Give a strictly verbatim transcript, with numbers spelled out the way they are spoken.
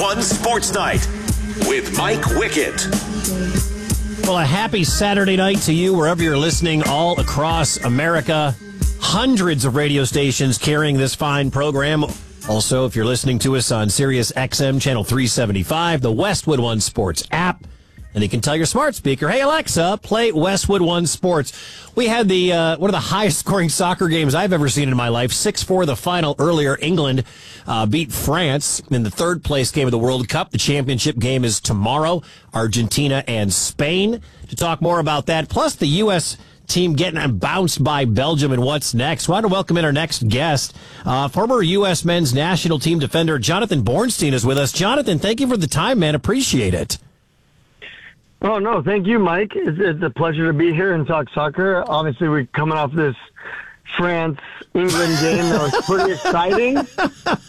One Sports Night with Mike Wickett. Well, a happy Saturday night to you wherever you're listening all across America. Hundreds of radio stations carrying this fine program. Also, if you're listening to us on Sirius X M Channel three seventy-five, the Westwood One Sports app, and you can tell your smart speaker, hey, Alexa, play Westwood One Sports. We had the uh, one of the highest-scoring soccer games I've ever seen in my life. six four the final earlier. England uh, beat France in the third-place game of the World Cup. The championship game is tomorrow, Argentina and Spain. To talk more about that, plus the U S team getting bounced by Belgium and what's next. I want to welcome in our next guest. Uh, former U S men's national team defender Jonathan Bornstein is with us. Jonathan, thank you for the time, man. Appreciate it. Oh, no, thank you, Mike. It's, it's a pleasure to be here and talk soccer. Obviously, we're coming off this France-England game that was pretty exciting.